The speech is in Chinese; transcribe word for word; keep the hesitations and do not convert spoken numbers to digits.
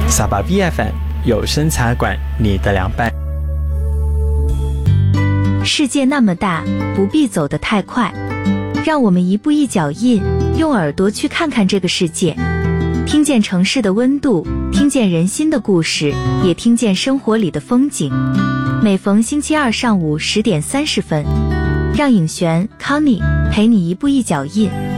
撒巴 B F M 有声茶馆，你的凉拌。 世界那么大，不必走得太快，让我们一步一脚印，用耳朵去看看这个世界，听见城市的温度，听见人心的故事，也听见生活里的风景。每逢星期二上午十点三十分，让颖璇、Connie 陪你一步一脚印。